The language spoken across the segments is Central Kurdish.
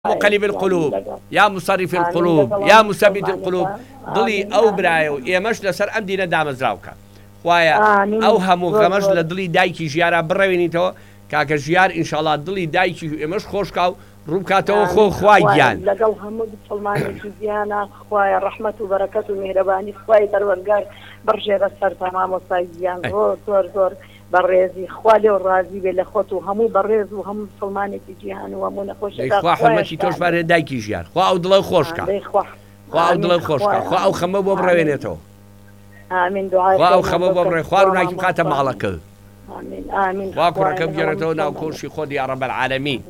مقلب القلوب يا مصرف القلوب يا مثبت القلوب دڵی ئەو برایە و ئێمەش لەسەر ئەم دینە دامەزراوکە خوایە ئەو هەموو غەمەش لە دڵی دایکی ژیارە بڕەوێنیتەوە کاکە ژیار ئینشاڵڵا دڵی دایکی ئێمەش خۆشکا و ڕووبکاتەوە خۆ خوای گیان لەگەڵ هەموو مسلمانێکی گیانە خوایە ڕەحمەت و بەرەکەت و میهرەبانی خوای پەروەردگار بڕژێرە سەرتا مامۆستای گیان زۆر بەڕێزی خوا لێو ڕازی بێ لە خۆت و هەموو بەڕێز و هەموو مسلمانێکی جیهان و هەموو نەخۆشیەکە خوا حرمەتی تۆش بارێ دایکی ژیار خوا ئەو دڵە خۆشکە خوا ئەو دڵە خۆشکە خوا ئەو خەمە بۆ بڕەوێنێتەوە ئامین دوعای خوا ئەو خەمە بۆ بڕێ خوار و ناکی بخاتە ماڵەکە ئامین خوا کوڕەکە بگێڕێتەوە ناو کۆشی خۆت یا رەب العالەمین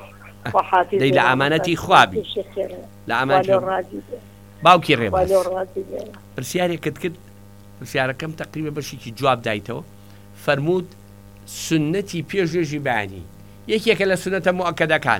دەی لە ئامانەتی خوابی لە ئامانەتی باوکی ڕێباز پرسیارێکت کرد پرسیارەکەم تەقریبا بەشێکی جواب دایتەوە فەرموود سنەتی پێشێژی بەیانی یەکێکە لە سنەتە موئەکەدەکان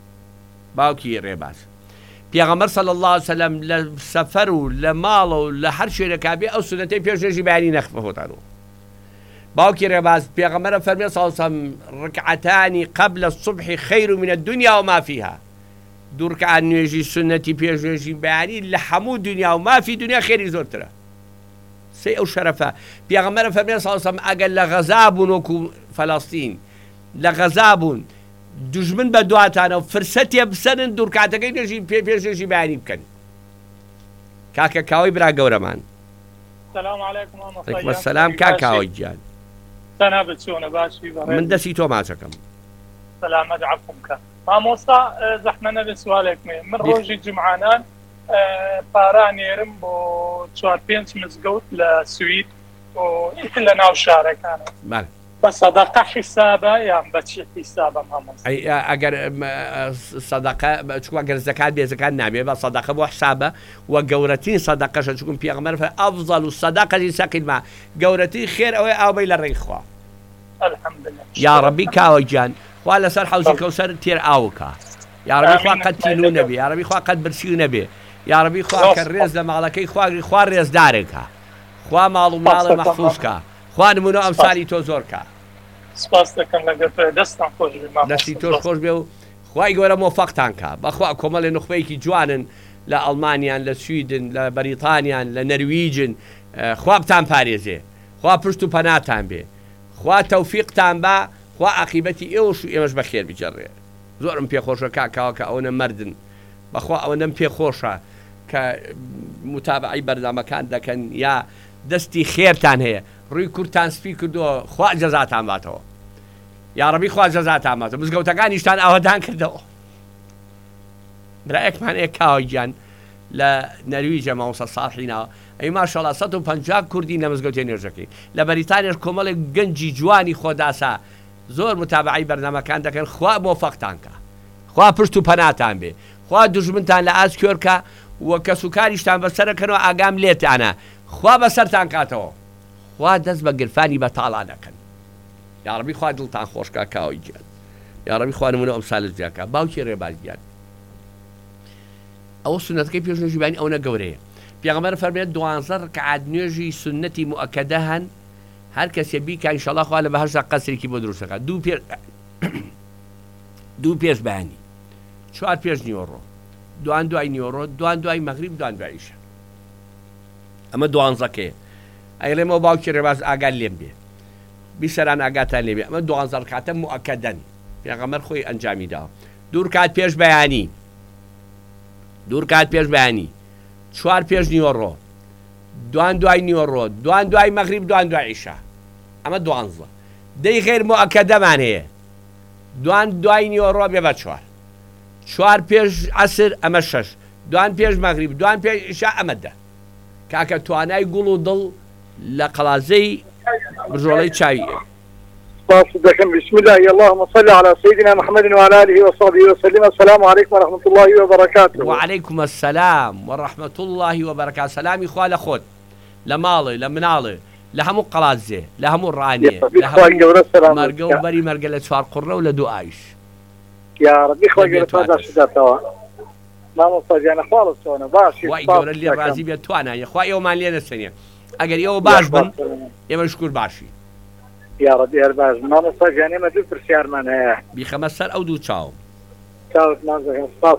باوکی ڕێباز پێغەمبەر صلی الله علیه وسلم لە سەفەر و لە ماڵ و لە هەر شوێنێکا بێ ئەو سنەتەی پێشێژی بەیانی نەخفەهۆتانەوە باوکی ڕێباز پێغەمبەرە فەرمێ صلی الله علیه وسلم ڕکعەتانی قبل الصبح خەیر من الدنيا وما فيها دوو ڕکعات نوێژی سنەتی پێشێژی بەیانی لە هەموو دنیا و مافی دنیا خێری زۆرترە سێ ئەو شەرەفە پێغەمبەرە فەرمێ صلی الله علیه وسلم ئەگەر لە غەزا بوون وەکو فەڵەستین لە غەزا بوون دوژمن بە دواتانە و فرسەتێ بسەرن دوو ڕکعاتەکەی نوێژی پێشێژی بەیانی بکەن کاکە کاوەی برا گەورەمان سلام علیکم وعلیکم السلام کاکاوەی گیان تەنابەت چۆنە باشی من دەستی تۆ ماچەکەم سلامەت عەفومکە مامۆستا زەحمە نەبێ سوالێکمێ من ڕۆژی جمعانان پارانێرم بۆ 4-5 مزگەوت لە سوید و لە ناو شارەکانە بە سەدەقە حیسابە یان بە چی حیسابە مامۆستا ئەگەر سەدەقە چووە گەر زەکات بێ زەکات نابێ بە سەدەقە بۆ حسابە و گەورەترین سەدەقەشە چونکە پێغەمبەر فەرمووی ئەفضەل الصەدەقەتی سەقیل ما گەورەترین خێر ئەوەی ئاوبەی لە ڕێی خوا الحەمدولله یا ڕەبی کاوە گیان خوا لەسەر حەوزی کەوسەر تێر ئاوکە یا ڕەبی خوا قەت تینوو نەبێ یا ڕەبی خوا قەت برسی نەبێ یا ڕەبی خوا کە ڕێز لە ماڵەکەی خوا ڕێزدارێکە خوا ماڵ و ماڵە مەحفوظکە خوا نمونە ئەمسالی تۆ زۆرکە سپاس دەکەم لەگەڵ دەستان خۆش بێ دەستی تۆش خۆش بێ و خوای گەورە مۆفەقتان کە بەخوا کۆمەڵێ نوخبەیەکی جوانن لە ئەڵمانیان لە سویدن لە بەریتانیان لە نەرویجن خوا بتان پارێزێ خوا پشت و پەناتان بێ خوا تەوفیقتان بە خوا عاقیبەتی ئێوەش و ئێمەش بەخێر بجەڕێ زۆرم پێخۆشە کاکاوە کە ئەوەنە مەردن بەخوا ئەوەنەم پێخۆشە کە متابعی بەردەمەکان دەکەن یا دەستی خێرتان هەیە ڕووی کورتان سپی کردووە خوا جەزاتان باتەوە یا ڕەبی خوا جەزاتان باتەوە مزگەوتەکانیشتان ئاوەدان کردەوە برایەکمان کاوە گیان لە نەرویجە مامۆستا ساڵحینەوە ئەی ماشەڵڵا 150 کوردی لە مزگەوتێ نوێژەکەی لە بەریتانیاش کۆمەڵێک گەنجی جوانی خۆداسا زۆر متابعی بەردەمەکان دەکەن خوا مۆفەقتان کە خوا پشت و پەناتان بێ خوا دوژمنتان لە ئاز کوێرکە وە کەس و کاریشتان بەسەرەکەنەوە ئاگام لێتانە خوا بەسەرتان کاتەوە خوا دەست بە گرفانی بەتاڵا دەکەن یا ڕەبی خوا دڵتان خۆشکە کاوەی گیان یا ڕەبی خوا نمونە ئەمسالت زیاکە باوکی ڕێباز گیان ئەوە سنەتەکەی پێشنوێژی بەیانی ئەوەنە گەورەیە پێغەمبەر فەرمێت 12 ڕکعات نوێژی سنەتی موئەکەدە هەن هەر کەسێ بیکە ئینشەڵڵا خوا لە بەهەشتا قەسرێکی بۆ دروست دەکات دوو پێش بەیانی 4 پێش نیوەڕۆ دوان دوای نیوەڕۆ دوان دوای مەغریب دوان دوای ئیشا ئەمە 12کەیە ئەیڵێمەوە باوکی ڕێباز ئاگال لێم بێ بیسەران ئاگاتان لێ بێ ئەمە 12 ڕکعاتە موئەکەدەن پێغەمبەر خۆی ئەنجامی داوە دوو ڕکعات پێش بەیانی دوو ڕکعات پێش بەیانی 4 پێش نیوەڕۆ دوان دوای نیوەڕۆ دوان دوای مەغریب دوان دوای ئیشا ئەمە 12 دەی غێر موئەکەدەمان هەیە دوان دوای نیوەڕۆ بێ بە 4 پێش عەسر ئەمە 6 دوان پێش مەغریب دوان پێش ئیشا ئەمە 10 کاکە توانای گوڵ و دڵ لە قەڵازەی بژۆڵەی چاوی باش دەکەم بسم الله اللهم صل على سيدنا محمد وعلى آله وصحبه وسلم السلام عليكم ورحمة الله وبركاته وعليكم السلام ورحمة الله وبركاته سلامي خوا لە خۆت لە ماڵی لە مناڵێ لە هەموو قەڵازێ لە هەموو ڕانێ لە هەموو مەرگە و بەری مەرگە لە 4 قوڕە و لە 2 ئایش یا ڕەبی خۆی گەورە دەستداتەوە مامۆستا گیانە خوا لەسۆنە باشی خوای گەورە لێ ڕازی بێت توانایە خوا ئێوەمان لێ نەسەنێ ئەگەر ئێوە باش بن ئێمە شکر باشی یا ڕەبی هەر باش مامۆستا گیان ئێمە دوو پرسیارمان هەیە بیخەمە سەر ئەو دوو چاوم چاوت نازەکەم